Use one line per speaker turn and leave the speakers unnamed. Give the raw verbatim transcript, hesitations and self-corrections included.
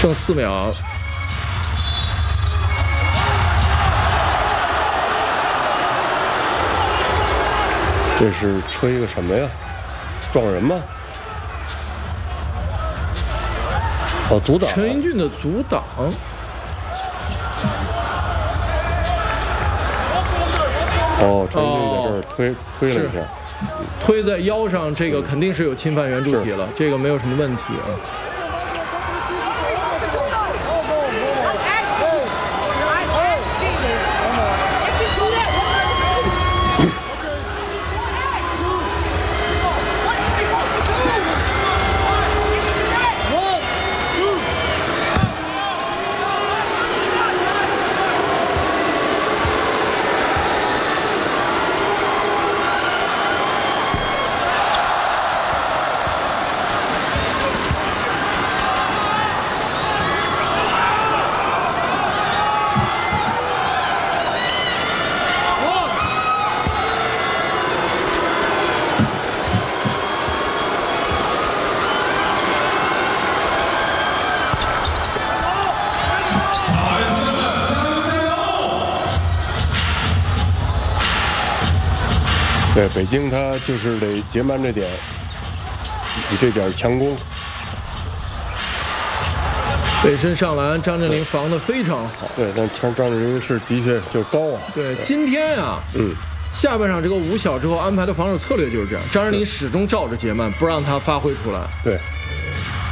剩四秒。
这是吹个什么呀？撞人吗？哦，阻挡。
陈英俊的阻挡。
哦，陈英俊在这儿推、哦、推了一下，
推在腰上，这个肯定是有侵犯圆柱体了，这个没有什么问题啊。
对，北京他就是得截慢这点，以这点强攻。
背身上篮，张镇麟防得非常好。
对，但张张镇麟是的确就高啊。
对，今天啊，
嗯，
下半场这个五小之后安排的防守策略就是这样，张镇麟始终罩着杰曼，不让他发挥出来。
对。